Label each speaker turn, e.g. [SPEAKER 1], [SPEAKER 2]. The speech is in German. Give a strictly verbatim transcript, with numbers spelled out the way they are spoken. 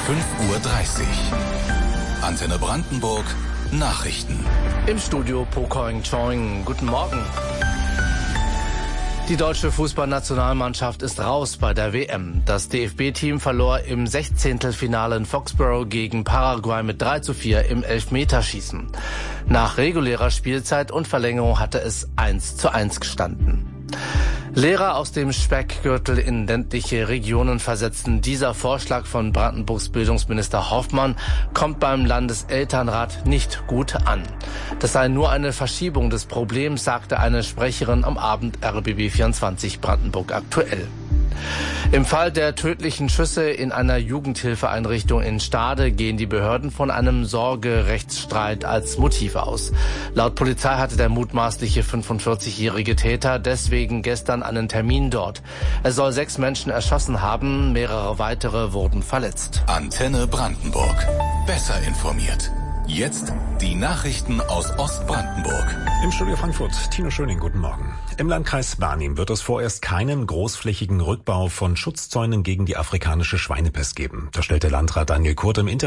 [SPEAKER 1] fünf Uhr dreißig. Antenne Brandenburg, Nachrichten.
[SPEAKER 2] Im Studio Pokoing Choing. Guten Morgen. Die deutsche Fußballnationalmannschaft ist raus bei der W M. Das D F B-Team verlor im Sechzehntelfinale in Foxborough gegen Paraguay mit drei zu vier im Elfmeterschießen. Nach regulärer Spielzeit und Verlängerung hatte es eins zu eins gestanden. Lehrer aus dem Speckgürtel in ländliche Regionen versetzen. Dieser Vorschlag von Brandenburgs Bildungsminister Hoffmann kommt beim Landeselternrat nicht gut an. Das sei nur eine Verschiebung des Problems, sagte eine Sprecherin am Abend R B B vierundzwanzig Brandenburg aktuell. Im Fall der tödlichen Schüsse in einer Jugendhilfeeinrichtung in Stade gehen die Behörden von einem Sorgerechtsstreit als Motiv aus. Laut Polizei hatte der mutmaßliche fünfundvierzigjährige Täter deswegen gestern einen Termin dort. Er soll sechs Menschen erschossen haben, mehrere weitere wurden verletzt.
[SPEAKER 1] Antenne Brandenburg. Besser informiert. Jetzt die Nachrichten aus Ostbrandenburg.
[SPEAKER 3] Im Studio Frankfurt, Tino Schöning, guten Morgen. Im Landkreis Barnim wird es vorerst keinen großflächigen Rückbau von Schutzzäunen gegen die afrikanische Schweinepest geben. Das stellt der Landrat Daniel Kurt im Interview